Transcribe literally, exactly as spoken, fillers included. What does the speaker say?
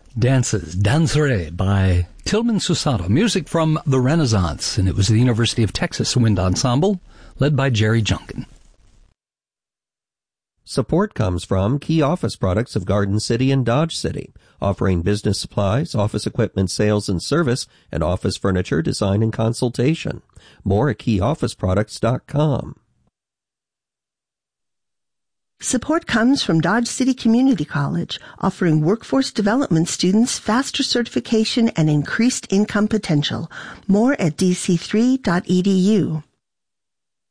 Dances, Danserai by Tillman Susato. Music from the Renaissance, and it was the University of Texas Wind Ensemble, led by Jerry Junkin. Support comes from Key Office Products of Garden City and Dodge City, offering business supplies, office equipment sales and service, and office furniture design and consultation. More at key office products dot com. Support comes from Dodge City Community College, offering workforce development students faster certification and increased income potential. More at d c three dot e d u.